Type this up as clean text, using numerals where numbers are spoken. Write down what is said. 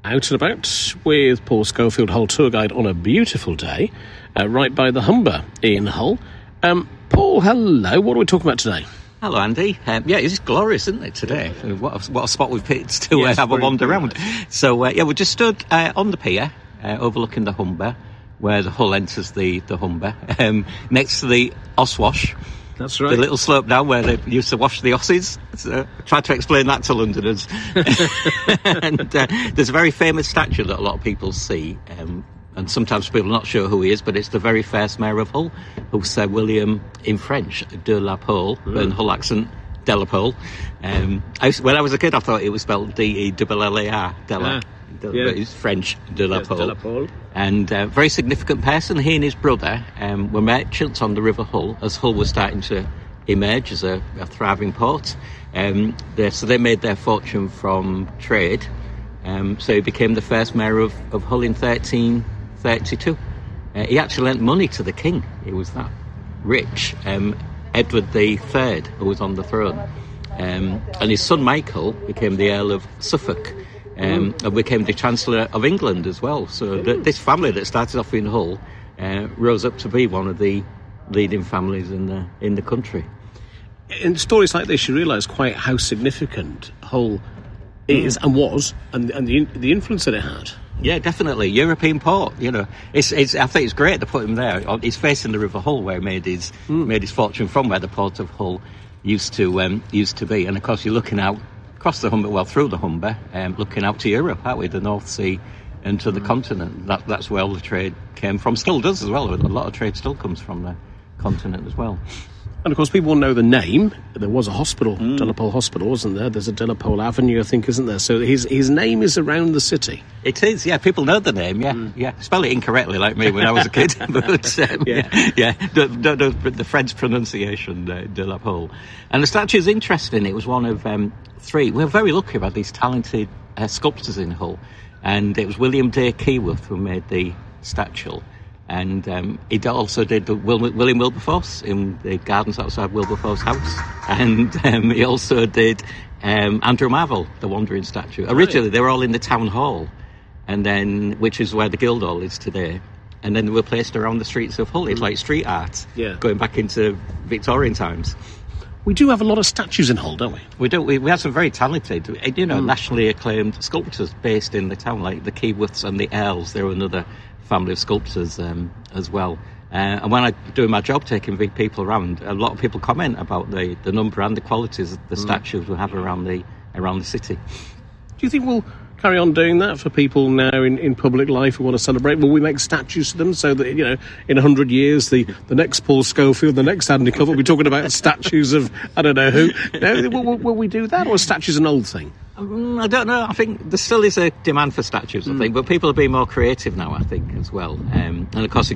Out and about with Paul Schofield, Hull tour guide, on a beautiful day, right by the Humber in Hull. Paul, hello. What are we talking about today? Hello, Andy. It's glorious, isn't it, today? What a spot we've picked to have a wander around. So, we just stood on the pier, overlooking the Humber, where the Hull enters the Humber, next to the Oswash. That's right. The little slope down where they used to wash the Aussies. So I tried to explain that to Londoners. And there's a very famous statue that a lot of people see, and sometimes people are not sure who he is, but it's the very first mayor of Hull, who's Sir William, in French, de la Pole, in Hull accent, de la Pole. When I was a kid, I thought it was spelled D-E-L-L-A-R, de la. But it's French, de la Pole. And a very significant person. He and his brother were merchants on the River Hull as Hull was starting to emerge as a thriving port. So they made their fortune from trade. So he became the first mayor of Hull in 1332. He actually lent money to the king. He was that rich. Edward III, who was on the throne. And his son Michael became the Earl of Suffolk. And became the Chancellor of England as well. So this family that started off in Hull rose up to be one of the leading families in the country. In stories like this, you realise quite how significant Hull is and was, and the influence that it had. Yeah, definitely. European port, you know. I think it's great to put him there. He's facing the River Hull, where he made his fortune from, where the port of Hull used to be. And of course, you're looking out across the Humber, through the Humber, looking out to Europe, aren't we? The North Sea and to the continent. That's where all the trade came from. Still does as well. A lot of trade still comes from the continent as well. And of course, people know the name. There was a hospital, De La Pole Hospital, wasn't there? There's a De La Pole Avenue, I think, isn't there? So his name is around the city. It is, yeah. People know the name, yeah. Spell it incorrectly, like me when I was a kid. But the French pronunciation, De La Pole. And the statue is interesting. It was one of three. We're very lucky about these talented sculptors in Hull. And it was William Day Keyworth who made the statue. And he also did William Wilberforce in the gardens outside Wilberforce House. And he also did Andrew Marvell, the Wandering Statue. Originally, they were all in the town hall, and then which is where the Guildhall is today. And then they were placed around the streets of Hull. It's like street art, going back into Victorian times. We do have a lot of statues in Hull, don't we? We do. We have some very talented, nationally acclaimed sculptors based in the town, like the Keyworths and the Earls. They're another family of sculptors as well. And when I do my job taking big people around, a lot of people comment about the number and the qualities of the statues we have around the city. Do you think we'll carry on doing that for people now in public life who want to celebrate? Will we make statues to them so that, in 100 years, the next Paul Schofield, the next Andy Covell will be talking about statues of I don't know who? No, will we do that, or is statues an old thing? I don't know. I think there still is a demand for statues, I think, but people are being more creative now, I think, as well. And of course,